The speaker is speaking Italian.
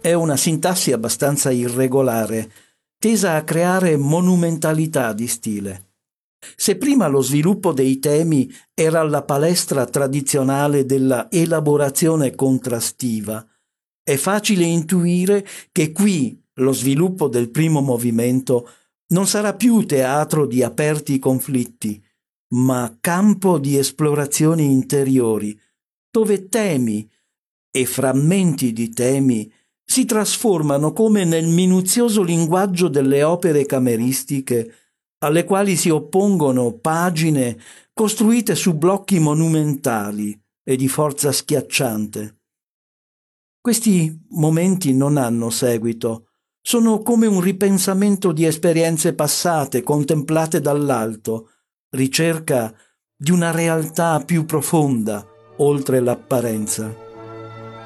È una sintassi abbastanza irregolare, tesa a creare monumentalità di stile. Se prima lo sviluppo dei temi era alla palestra tradizionale della elaborazione contrastiva, è facile intuire che qui lo sviluppo del primo movimento non sarà più teatro di aperti conflitti, ma campo di esplorazioni interiori, dove temi e frammenti di temi si trasformano come nel minuzioso linguaggio delle opere cameristiche alle quali si oppongono pagine costruite su blocchi monumentali e di forza schiacciante. Questi momenti non hanno seguito, sono come un ripensamento di esperienze passate contemplate dall'alto, ricerca di una realtà più profonda oltre l'apparenza.